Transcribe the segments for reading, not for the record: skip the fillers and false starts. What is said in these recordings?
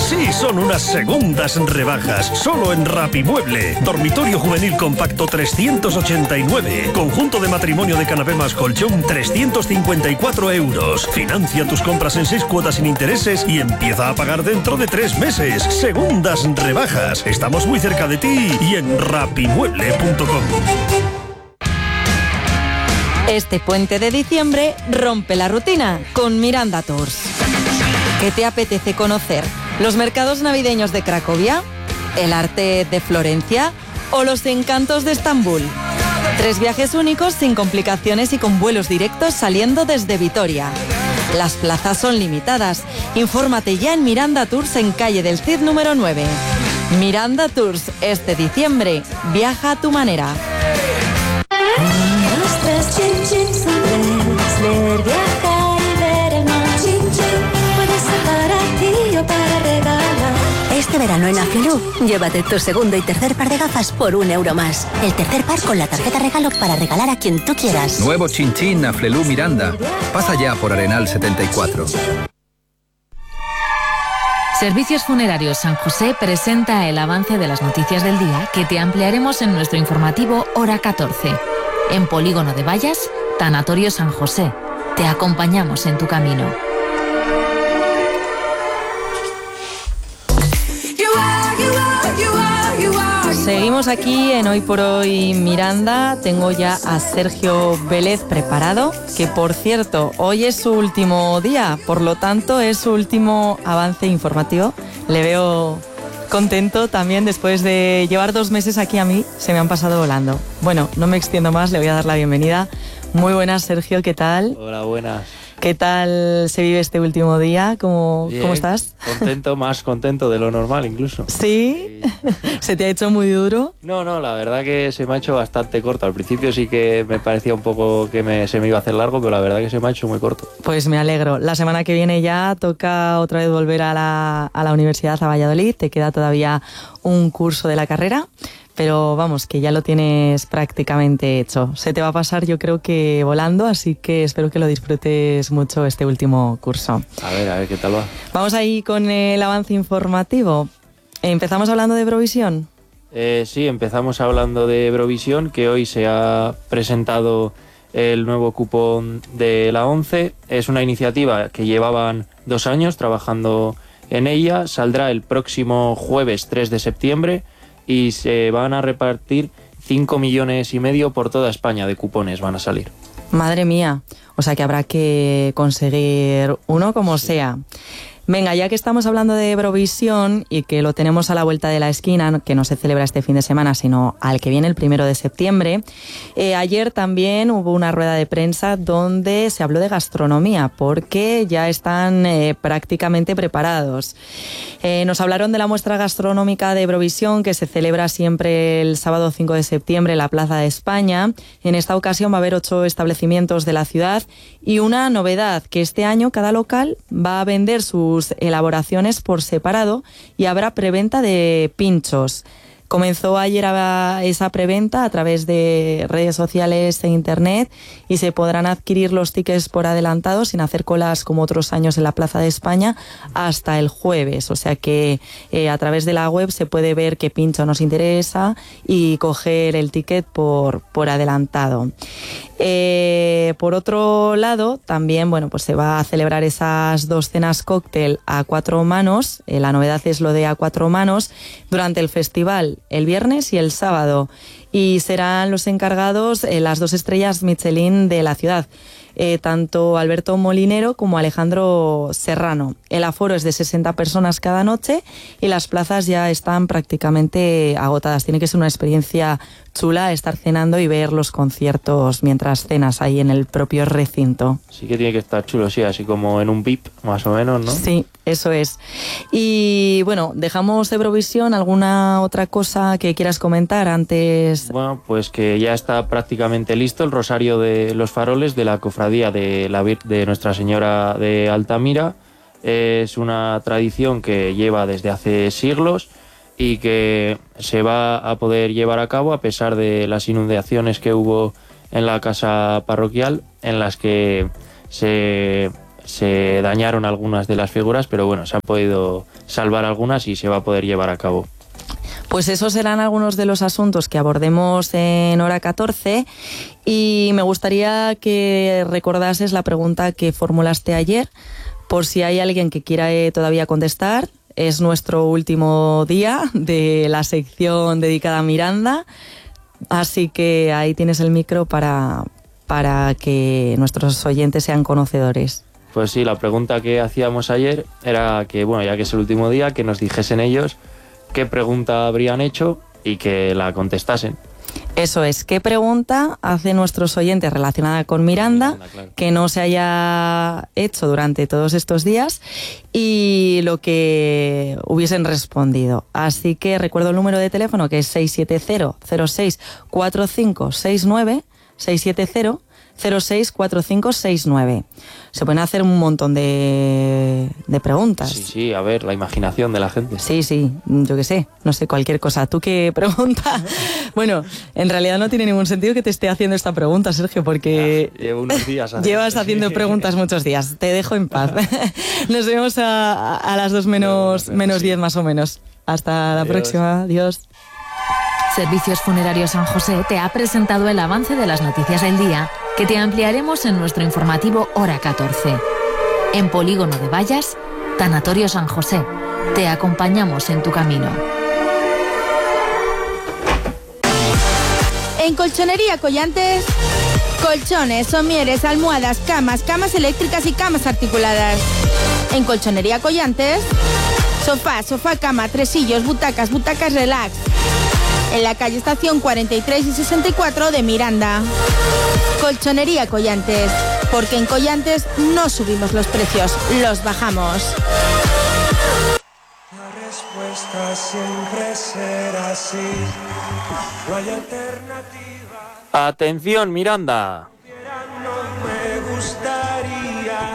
Sí, son unas segundas rebajas, solo en Rapimueble. Dormitorio juvenil compacto 389. Conjunto de matrimonio de canapé más colchón 354 euros. Financia tus compras en 6 cuotas sin intereses y empieza a pagar dentro de 3 meses. Segundas rebajas. Estamos muy cerca de ti y en rapimueble.com. Este puente de diciembre rompe la rutina con Miranda Tours. ¿Qué te apetece conocer? ¿Los mercados navideños de Cracovia? ¿El arte de Florencia? ¿O los encantos de Estambul? 3 viajes únicos sin complicaciones y con vuelos directos saliendo desde Vitoria. Las plazas son limitadas. Infórmate ya en Miranda Tours en calle del Cid número 9. Miranda Tours, este diciembre. Viaja a tu manera. Leer, viajar y ver el mar. Puede ser para ti o para regalar. Este verano en Aflelu, llévate tu segundo y tercer par de gafas por €1 más. El tercer par con la tarjeta regalo para regalar a quien tú quieras. Nuevo Chin Chin Aflelu Miranda. Pasa ya por Arenal 74. Servicios Funerarios San José presenta el avance de las noticias del día que te ampliaremos en nuestro informativo Hora 14. En Polígono de Vallas, Tanatorio San José. Te acompañamos en tu camino. Seguimos aquí en Hoy por Hoy Miranda. Tengo ya a Sergio Vélez preparado, que por cierto, hoy es su último día, por lo tanto es su último avance informativo. Le veo contento también después de llevar 2 meses aquí. A mí se me han pasado volando. Bueno, no me extiendo más, le voy a dar la bienvenida. Muy buenas, Sergio, ¿qué tal? Hola, buenas. ¿Qué tal se vive este último día? ¿Cómo estás? Contento, más contento de lo normal incluso. ¿Sí? ¿Se te ha hecho muy duro? No, la verdad que se me ha hecho bastante corto. Al principio sí que me parecía un poco que se me iba a hacer largo, pero la verdad que se me ha hecho muy corto. Pues me alegro. La semana que viene ya toca otra vez volver a la universidad, a Valladolid. Te queda todavía un curso de la carrera. Pero vamos, que ya lo tienes prácticamente hecho. Se te va a pasar, yo creo que volando, así que espero que lo disfrutes mucho este último curso. A ver qué tal va. Vamos ahí con el avance informativo. ¿Empezamos hablando de Eurovisión? Sí, empezamos hablando de Eurovisión, que hoy se ha presentado el nuevo cupón de la ONCE. Es una iniciativa que llevaban 2 años trabajando en ella. Saldrá el próximo jueves 3 de septiembre. Y se van a repartir 5,5 millones por toda España de cupones van a salir. Madre mía, o sea que habrá que conseguir uno como sea. Venga, ya que estamos hablando de Eurovisión y que lo tenemos a la vuelta de la esquina, que no se celebra este fin de semana, sino al que viene el 1 de septiembre, ayer también hubo una rueda de prensa donde se habló de gastronomía, porque ya están prácticamente preparados. Nos hablaron de la muestra gastronómica de Eurovisión, que se celebra siempre el sábado 5 de septiembre en la Plaza de España. En esta ocasión va a haber 8 establecimientos de la ciudad y una novedad, que este año cada local va a vender sus elaboraciones por separado y habrá preventa de pinchos. Comenzó ayer esa preventa a través de redes sociales e internet y se podrán adquirir los tickets por adelantado sin hacer colas como otros años en la Plaza de España hasta el jueves. O sea que a través de la web se puede ver qué pincho nos interesa y coger el ticket por adelantado. Por otro lado, también pues se va a celebrar esas 2 cenas cóctel a 4 manos. La novedad es lo de a 4 manos durante el festival, el viernes y el sábado. Y serán los encargados las 2 estrellas Michelin de la ciudad, tanto Alberto Molinero como Alejandro Serrano. El aforo es de 60 personas cada noche y las plazas ya están prácticamente agotadas. Tiene que ser una experiencia chula estar cenando y ver los conciertos mientras cenas ahí en el propio recinto. Sí que tiene que estar chulo, sí, así como en un VIP, más o menos, ¿no? Sí, eso es. Y bueno, dejamos Eurovisión. ¿Alguna otra cosa que quieras comentar antes? Bueno, pues que ya está prácticamente listo el Rosario de los Faroles de la Cofradía de Nuestra Señora de Altamira. Es una tradición que lleva desde hace siglos y que se va a poder llevar a cabo a pesar de las inundaciones que hubo en la casa parroquial, en las que se dañaron algunas de las figuras, pero bueno, se salvar algunas y se va a poder llevar a cabo. Pues esos serán algunos de los asuntos que abordemos en Hora 14 y me gustaría que recordases la pregunta que formulaste ayer, por si hay alguien que quiera todavía contestar. Es nuestro último día de la sección dedicada a Miranda, así que ahí tienes el micro para que nuestros oyentes sean conocedores. Pues sí, la pregunta que hacíamos ayer era que, bueno, ya que es el último día, que nos dijesen ellos qué pregunta habrían hecho y que la contestasen. Eso es, ¿qué pregunta hacen nuestros oyentes relacionada con Miranda, claro, que no se haya hecho durante todos estos días y lo que hubiesen respondido? Así que recuerdo el número de teléfono, que es 670-06-4569, 670-06-4569. Se pueden hacer un montón de preguntas. Sí, a ver, la imaginación de la gente. Sí, yo qué sé, no sé, cualquier cosa. ¿Tú qué pregunta? Bueno, en realidad no tiene ningún sentido que te esté haciendo esta pregunta, Sergio, porque llevo unos días llevas haciendo preguntas muchos días. Te dejo en paz. Nos vemos a las 2 menos 10 más o menos. Hasta la próxima. Adiós. Servicios Funerarios San José te ha presentado el avance de las noticias del día que te ampliaremos en nuestro informativo Hora 14. En Polígono de Vallas, Tanatorio San José. Te acompañamos en tu camino. En Colchonería Collantes, colchones, somieres, almohadas, camas eléctricas y camas articuladas. En Colchonería Collantes, sofá, cama, tresillos, butacas relax. En la calle Estación 43 y 64 de Miranda. Colchonería Collantes, porque en Collantes no subimos los precios, los bajamos. La respuesta siempre será sí, no hay alternativa. Atención, Miranda. No me gustaría.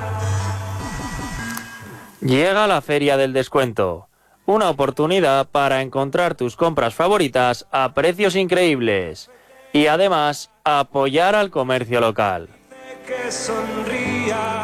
Llega la Feria del Descuento. Una oportunidad para encontrar tus compras favoritas a precios increíbles y además apoyar al comercio local. Que sonría.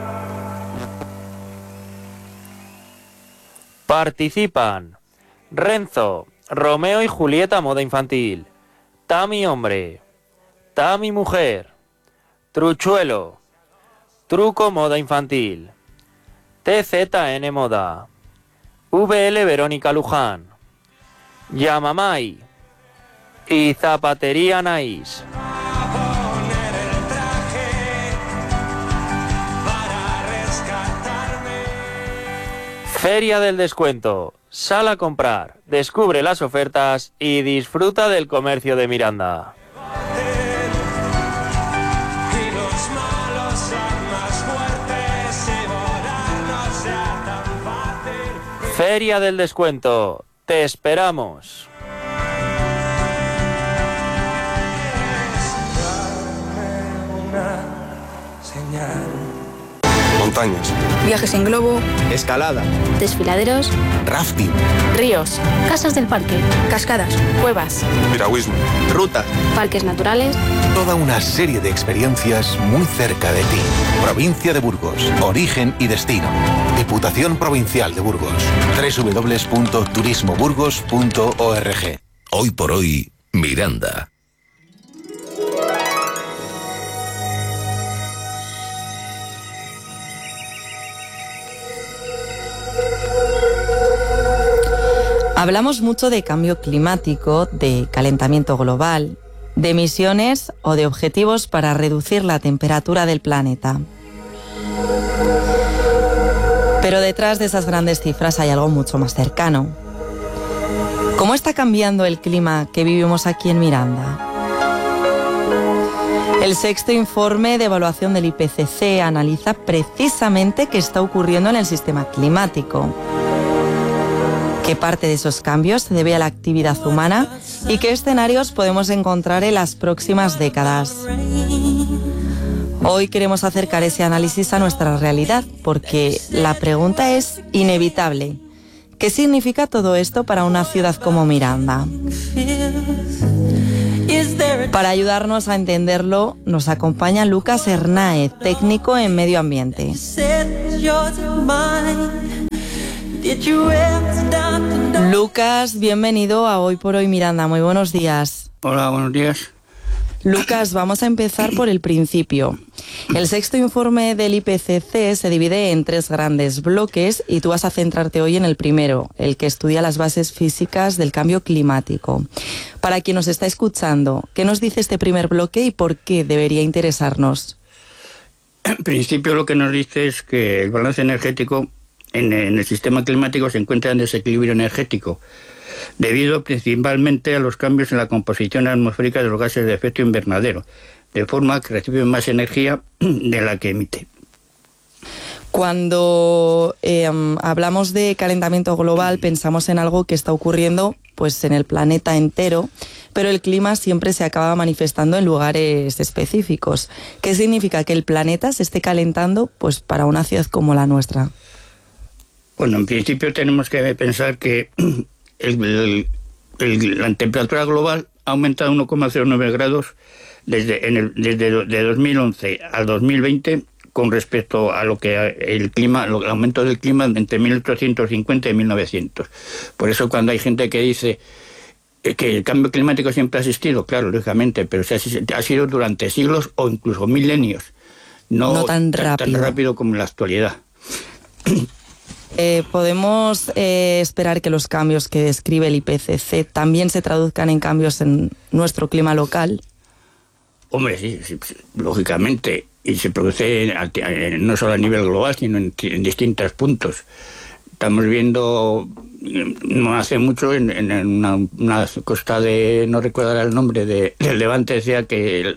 Participan Renzo, Romeo y Julieta Moda Infantil, Tami Hombre, Tami Mujer, Truchuelo, Truco Moda Infantil, TZN Moda, VL Verónica Luján, Yamamay y Zapatería Naís. Feria del Descuento. Sal a comprar, descubre las ofertas y disfruta del comercio de Miranda. Feria del Descuento. Te esperamos. Montañas, viajes en globo, escalada, desfiladeros, rafting, ríos, casas del parque, cascadas, cuevas, piragüismo, rutas, parques naturales. Toda una serie de experiencias muy cerca de ti. Provincia de Burgos, origen y destino. Diputación Provincial de Burgos. www.turismoburgos.org. Hoy por hoy, Miranda. Hablamos mucho de cambio climático, de calentamiento global, de emisiones o de objetivos para reducir la temperatura del planeta. Pero detrás de esas grandes cifras hay algo mucho más cercano. ¿Cómo está cambiando el clima que vivimos aquí en Miranda? El sexto informe de evaluación del IPCC analiza precisamente qué está ocurriendo en el sistema climático. ¿Qué parte de esos cambios se debe a la actividad humana y qué escenarios podemos encontrar en las próximas décadas? Hoy queremos acercar ese análisis a nuestra realidad porque la pregunta es inevitable. ¿Qué significa todo esto para una ciudad como Miranda? Para ayudarnos a entenderlo, nos acompaña Lucas Hernáez, técnico en medio ambiente. Lucas, bienvenido a Hoy por Hoy Miranda. Muy buenos días. Hola, buenos días. Lucas, vamos a empezar por el principio. El sexto informe del IPCC se divide en 3 grandes bloques y tú vas a centrarte hoy en el primero, el que estudia las bases físicas del cambio climático. Para quien nos está escuchando, ¿qué nos dice este primer bloque y por qué debería interesarnos? En principio lo que nos dice es que el balance energético en el sistema climático se encuentra en desequilibrio energético, debido principalmente a los cambios en la composición atmosférica de los gases de efecto invernadero, de forma que recibe más energía de la que emite. Cuando hablamos de calentamiento global, pensamos en algo que está ocurriendo pues, en el planeta entero, pero el clima siempre se acaba manifestando en lugares específicos. ¿Qué significa que el planeta se esté calentando pues, para una ciudad como la nuestra? Bueno, en principio tenemos que pensar que la temperatura global ha aumentado 1,09 grados desde 2011 al 2020 con respecto a lo que el aumento del clima entre 1850 y 1900. Por eso cuando hay gente que dice que el cambio climático siempre ha existido, claro, lógicamente, pero ha sido durante siglos o incluso milenios, no tan rápido como en la actualidad. ¿Podemos esperar que los cambios que describe el IPCC también se traduzcan en cambios en nuestro clima local? Hombre, sí, lógicamente, y se produce no solo a nivel global, sino en distintos puntos. Estamos viendo, no hace mucho, en una costa de, no recuerdo el nombre, del Levante, decía que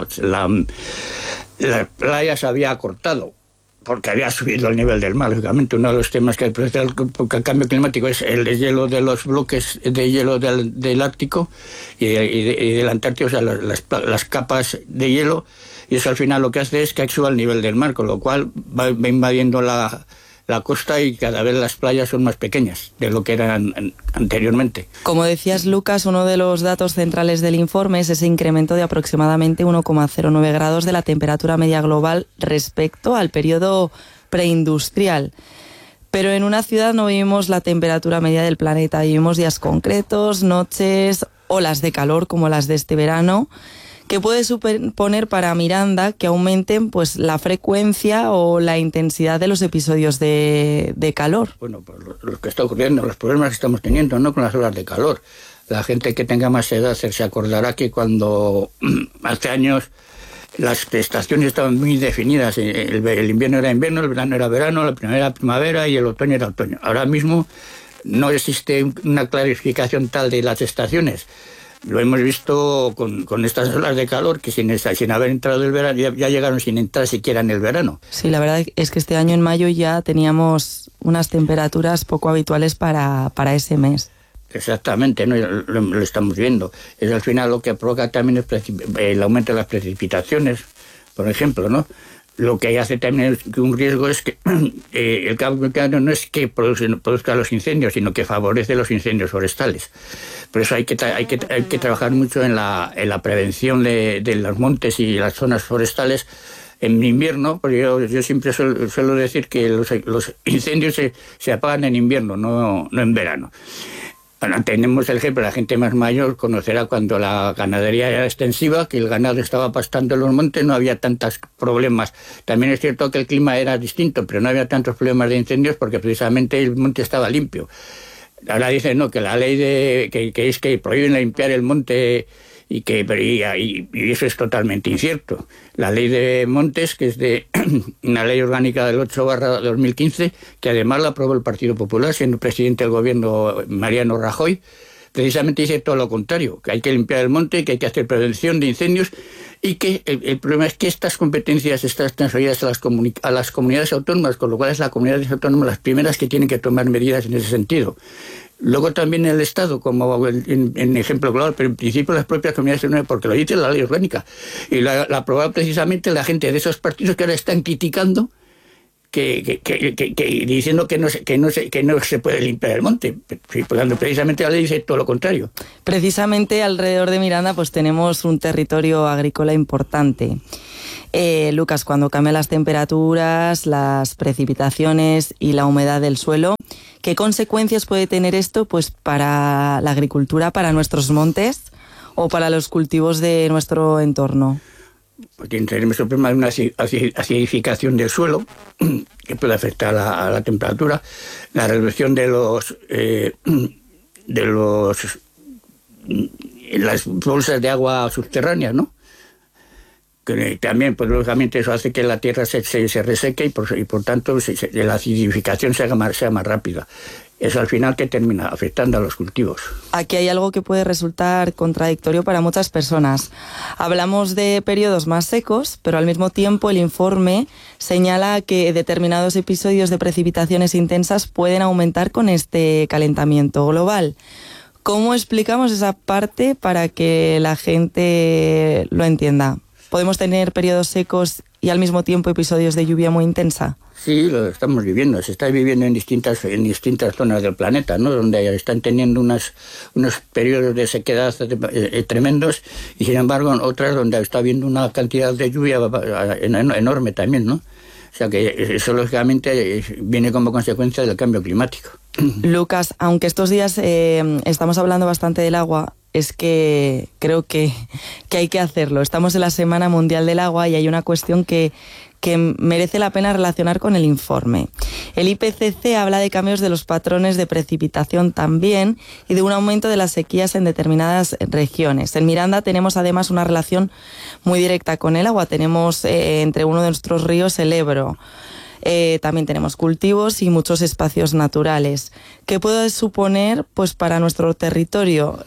la playa se había acortado, porque había subido el nivel del mar. Lógicamente, uno de los temas que produce el cambio climático es el deshielo de los bloques de hielo del Ártico y del Antártico, o sea, las capas de hielo, y eso al final lo que hace es que suba el nivel del mar, con lo cual va invadiendo la costa y cada vez las playas son más pequeñas de lo que eran anteriormente. Como decías, Lucas, uno de los datos centrales del informe es ese incremento de aproximadamente 1,09 grados de la temperatura media global respecto al periodo preindustrial. Pero en una ciudad no vivimos la temperatura media del planeta, vivimos días concretos, noches, olas de calor como las de este verano, que puede suponer para Miranda que aumenten pues la frecuencia o la intensidad de los episodios de calor. Bueno, pues lo que está ocurriendo, los problemas que estamos teniendo, ¿no?, con las olas de calor. La gente que tenga más edad se acordará que cuando hace años las estaciones estaban muy definidas. El invierno era invierno, el verano era verano, la primavera era primavera y el otoño era otoño. Ahora mismo no existe una clarificación tal de las estaciones. Lo hemos visto con estas olas de calor que sin haber entrado el verano ya llegaron sin entrar siquiera en el verano. Sí, la verdad es que este año en mayo ya teníamos unas temperaturas poco habituales para ese mes. Exactamente, ¿no? Lo estamos viendo. Es al final lo que provoca también el aumento de las precipitaciones, por ejemplo, ¿no? Lo que hace también un riesgo es que el cambio climático no es que produzca los incendios, sino que favorece los incendios forestales. Por eso hay que trabajar mucho en la prevención de los montes y las zonas forestales en invierno, porque yo siempre suelo decir que los incendios se apagan en invierno, no en verano. Bueno, tenemos el ejemplo, la gente más mayor conocerá cuando la ganadería era extensiva, que el ganado estaba pastando en los montes, no había tantos problemas. También es cierto que el clima era distinto, pero no había tantos problemas de incendios porque precisamente el monte estaba limpio. Ahora dicen no, que la ley que es que prohíben limpiar el monte y eso es totalmente incierto. La ley de montes, que es de una ley orgánica del 8/2015, que además la aprobó el Partido Popular, siendo presidente del gobierno Mariano Rajoy, precisamente dice todo lo contrario, que hay que limpiar el monte, que hay que hacer prevención de incendios y que el problema es que estas competencias están transferidas a las comunidades autónomas, con lo cual es la comunidad autónoma las primeras que tienen que tomar medidas en ese sentido. Luego también el Estado, como en ejemplo global, pero en principio las propias comunidades autónomas, porque lo dice la ley orgánica. Y la aprobó precisamente la gente de esos partidos que ahora están criticando diciendo que no se puede limpiar el monte, cuando precisamente la ley dice todo lo contrario. Precisamente alrededor de Miranda pues tenemos un territorio agrícola importante. Lucas, cuando cambian las temperaturas, las precipitaciones y la humedad del suelo, ¿qué consecuencias puede tener esto pues para la agricultura, para nuestros montes o para los cultivos de nuestro entorno? Porque tenemos el problema de una acidificación del suelo que puede afectar a la temperatura, la reducción de las bolsas de agua subterráneas, ¿no? Que también, pues lógicamente eso hace que la tierra se reseque y por tanto la acidificación sea más rápida. Es al final que termina afectando a los cultivos. Aquí hay algo que puede resultar contradictorio para muchas personas. Hablamos de periodos más secos, pero al mismo tiempo el informe señala que determinados episodios de precipitaciones intensas pueden aumentar con este calentamiento global. ¿Cómo explicamos esa parte para que la gente lo entienda? ¿Podemos tener periodos secos y al mismo tiempo episodios de lluvia muy intensa? Sí, lo estamos viviendo. Se está viviendo en distintas zonas del planeta, ¿no? Donde están teniendo unos periodos de sequedad tremendos y, sin embargo, en otras donde está habiendo una cantidad de lluvia enorme también, ¿no? O sea que eso, lógicamente, viene como consecuencia del cambio climático. Lucas, aunque estos días estamos hablando bastante del agua, es que creo que hay que hacerlo. Estamos en la Semana Mundial del Agua y hay una cuestión que merece la pena relacionar con el informe. El IPCC habla de cambios de los patrones de precipitación también y de un aumento de las sequías en determinadas regiones. En Miranda tenemos además una relación muy directa con el agua. Tenemos entre uno de nuestros ríos el Ebro. También tenemos cultivos y muchos espacios naturales. ¿Qué puede suponer pues para nuestro territorio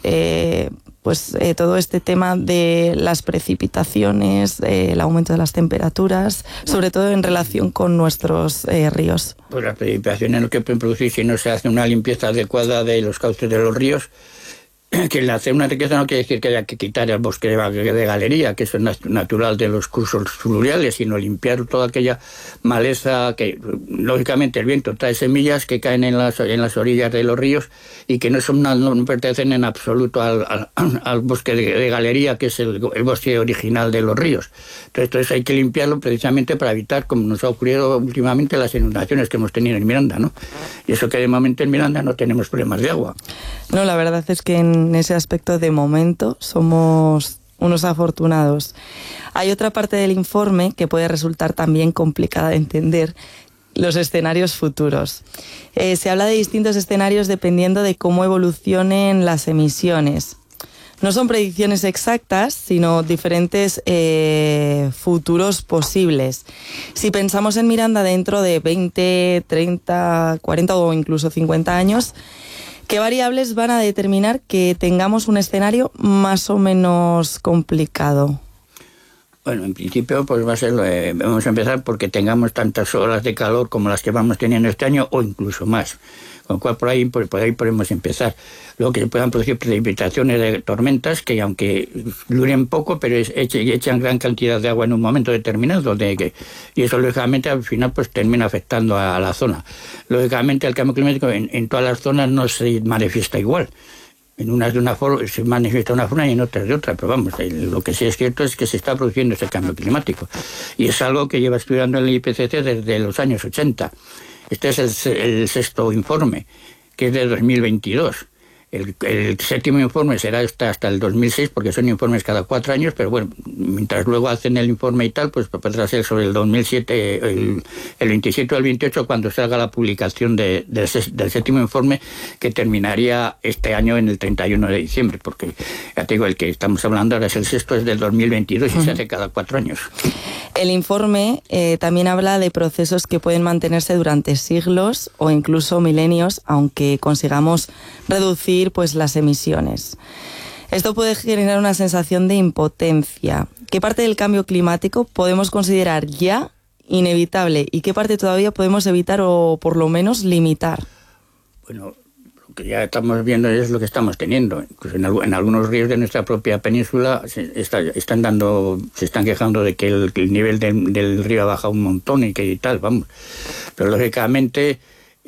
todo este tema de las precipitaciones, el aumento de las temperaturas, sobre todo en relación con nuestros ríos? Pues las precipitaciones lo que pueden producir si no se hace una limpieza adecuada de los cauces de los ríos, que el hacer una riqueza no quiere decir que haya que quitar el bosque de galería, que eso es natural de los cursos fluviales, sino limpiar toda aquella maleza que, lógicamente, el viento trae semillas que caen en las orillas de los ríos y que no pertenecen en absoluto al bosque de galería, que es el bosque original de los ríos. Entonces hay que limpiarlo precisamente para evitar, como nos ha ocurrido últimamente, las inundaciones que hemos tenido en Miranda, ¿no? Y eso que de momento en Miranda no tenemos problemas de agua. No, la verdad es que en ese aspecto de momento somos unos afortunados. Hay otra parte del informe que puede resultar también complicada de entender: los escenarios futuros. Se habla de distintos escenarios dependiendo de cómo evolucionen las emisiones. No son predicciones exactas, sino diferentes futuros posibles. Si pensamos en Miranda dentro de 20, 30, 40 o incluso 50 años, ¿qué variables van a determinar que tengamos un escenario más o menos complicado? Bueno, en principio pues va a ser, vamos a empezar porque tengamos tantas horas de calor como las que vamos teniendo este año o incluso más. Con lo cual por ahí podemos empezar. Luego que se puedan producir precipitaciones de tormentas que, aunque duren poco, pero echan gran cantidad de agua en un momento determinado, y eso lógicamente al final pues termina afectando a la zona. Lógicamente el cambio climático en todas las zonas no se manifiesta igual. En unas de una forma se manifiesta de una forma y en otras de otra, pero vamos, lo que sí es cierto es que se está produciendo ese cambio climático. Y es algo que lleva estudiando el IPCC desde los años 80. Este es el sexto informe, que es de 2022. El séptimo informe será hasta el 2006, porque son informes cada 4 años, pero bueno, mientras luego hacen el informe y tal, pues podrá ser sobre el 2007, el 27 o el 28, cuando salga la publicación del séptimo informe, que terminaría este año en el 31 de diciembre, porque ya te digo, el que estamos hablando ahora es el sexto, es del 2022 y se hace cada 4 años. El informe también habla de procesos que pueden mantenerse durante siglos o incluso milenios, aunque consigamos reducir pues las emisiones. Esto puede generar una sensación de impotencia. ¿Qué parte del cambio climático podemos considerar ya inevitable y qué parte todavía podemos evitar o por lo menos limitar? Bueno, Lo que ya estamos viendo es lo que estamos teniendo. Incluso en algunos ríos de nuestra propia península se están quejando de que el nivel del río ha bajado un montón y que tal, vamos. Pero lógicamente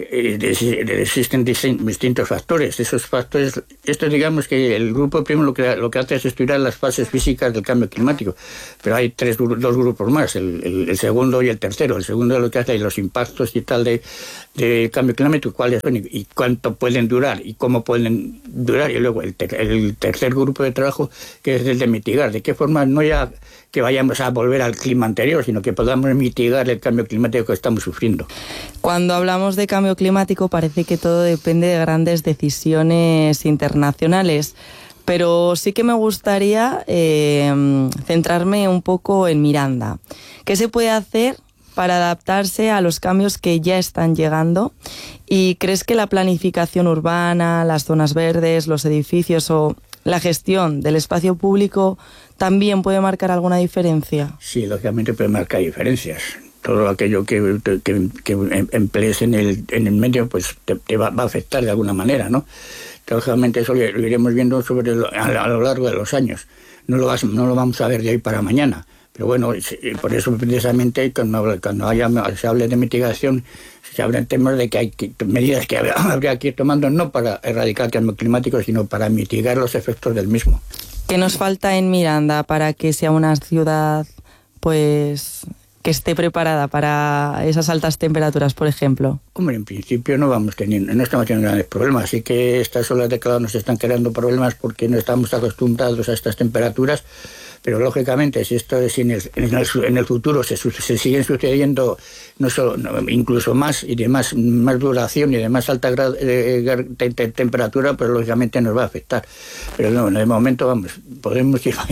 existen distintos factores. Esos factores, digamos que el grupo primero lo que hace es estudiar las fases físicas del cambio climático, pero hay dos grupos más, el segundo y el tercero. El segundo es lo que hace los impactos y tal del cambio climático, cuáles son y cuánto pueden durar y cómo pueden durar, y luego el tercer grupo de trabajo, que es el de mitigar, de qué forma no ya que vayamos a volver al clima anterior, sino que podamos mitigar el cambio climático que estamos sufriendo. Cuando hablamos de cambio climático parece que todo depende de grandes decisiones internacionales, pero sí que me gustaría centrarme un poco en Miranda. ¿Qué se puede hacer para adaptarse a los cambios que ya están llegando? ¿Y crees que la planificación urbana, las zonas verdes, los edificios o la gestión del espacio público también puede marcar alguna diferencia? Sí, lógicamente puede marcar diferencias. Todo aquello que emplees en el medio, pues te va a afectar de alguna manera, ¿no? Lógicamente eso lo iremos viendo a lo largo de los años. No lo vamos a ver de hoy para mañana. Pero bueno, por eso precisamente cuando se hable de mitigación, se hablan temas de que hay medidas que habría que ir tomando no para erradicar el cambio climático, sino para mitigar los efectos del mismo. ¿Qué nos falta en Miranda para que sea una ciudad pues que esté preparada para esas altas temperaturas, por ejemplo? Hombre, en principio no estamos teniendo grandes problemas. Así que estas olas de calor nos están creando problemas porque no estamos acostumbrados a estas temperaturas. Pero lógicamente, si en el futuro se siguen sucediendo incluso más y de más duración y de más alta temperatura, pues lógicamente nos va a afectar. Pero no, de momento podemos ir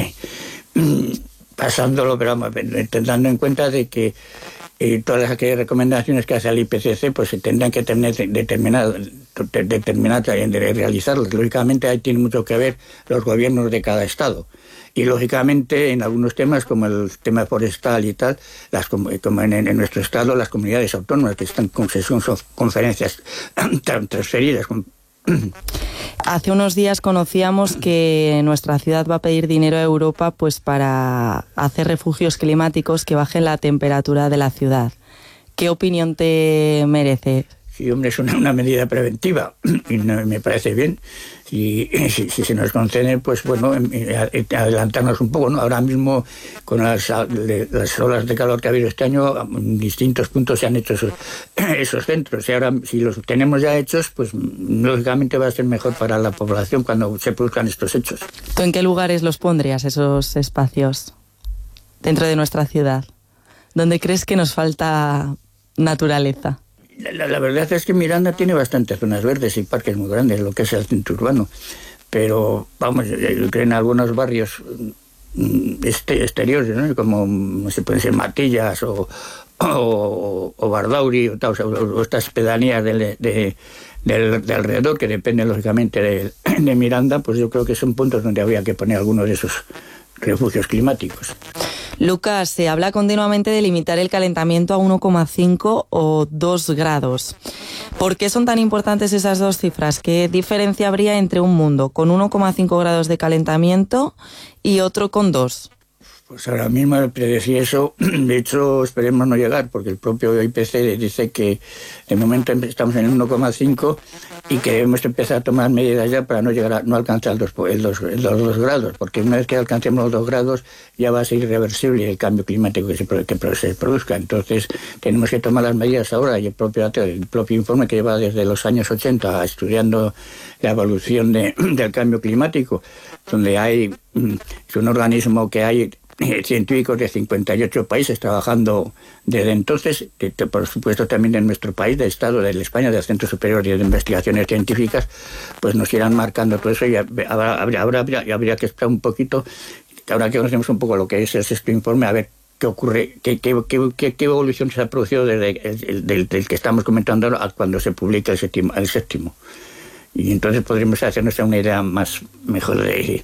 pasándolo, pero teniendo en cuenta de que todas aquellas recomendaciones que hace el IPCC pues se tendrán que tener determinadas de realizarlas. Lógicamente ahí tiene mucho que ver los gobiernos de cada estado. Y lógicamente en algunos temas como el tema forestal y tal, como en nuestro estado, las comunidades autónomas que están son conferencias transferidas. Hace unos días conocíamos que nuestra ciudad va a pedir dinero a Europa pues para hacer refugios climáticos que bajen la temperatura de la ciudad. ¿Qué opinión te merece? Sí, hombre, es una medida preventiva y me parece bien. Si se nos concede, pues bueno, adelantarnos un poco, ¿no? Ahora mismo, con las olas de calor que ha habido este año, en distintos puntos se han hecho esos centros. Y ahora, si los tenemos ya hechos, pues lógicamente va a ser mejor para la población cuando se produzcan estos hechos. ¿Tú en qué lugares los pondrías, esos espacios, dentro de nuestra ciudad? ¿Dónde crees que nos falta naturaleza? La verdad es que Miranda tiene bastantes zonas verdes y parques muy grandes, lo que es el centro urbano. Pero, vamos, yo creo que en algunos barrios exteriores, ¿no? Como, no sé, pueden ser Matillas o Bardauri o estas pedanías de alrededor, que dependen lógicamente de Miranda, pues yo creo que son puntos donde habría que poner algunos de esos refugios climáticos. Lucas, se habla continuamente de limitar el calentamiento a 1,5 o 2 grados. ¿Por qué son tan importantes esas dos cifras? ¿Qué diferencia habría entre un mundo con 1,5 grados de calentamiento y otro con 2? Pues ahora mismo predecir eso, de hecho esperemos no llegar, porque el propio IPCC dice que de momento estamos en el 1,5 y que debemos empezar a tomar medidas ya para no alcanzar los 2 grados, porque una vez que alcancemos los 2 grados ya va a ser irreversible el cambio climático que se produzca. Entonces tenemos que tomar las medidas ahora, y el propio informe que lleva desde los años 80 estudiando la evolución del cambio climático, donde es un organismo que hay científicos de 58 países trabajando desde entonces, por supuesto también en nuestro país, del Estado, de España, del Centro Superior de Investigaciones Científicas, pues nos irán marcando todo eso y habría que esperar un poquito, ahora que conocemos un poco lo que es este informe, a ver qué ocurre, qué evolución se ha producido desde del que estamos comentando ahora a cuando se publica el séptimo. Y entonces podremos hacernos una idea mejor de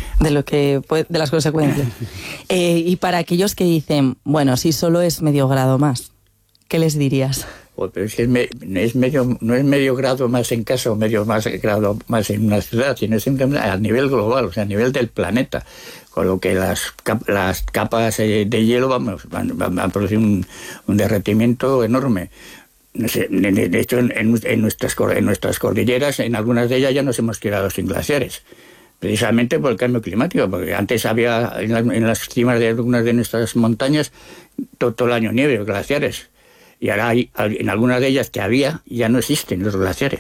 las consecuencias. Y para aquellos que dicen, bueno, si solo es medio grado más, ¿qué les dirías? Joder, pero es que no es medio grado más en casa o medio grado más en una ciudad, sino simplemente a nivel global, o sea, a nivel del planeta. Con lo que las capas de hielo van a producir un derretimiento enorme. No sé, de hecho, en nuestras cordilleras, en algunas de ellas ya nos hemos quedado sin glaciares. Precisamente por el cambio climático, porque antes había en las cimas de algunas de nuestras montañas todo el año nieve, glaciares. Y ahora en algunas de ellas que había, ya no existen los glaciares.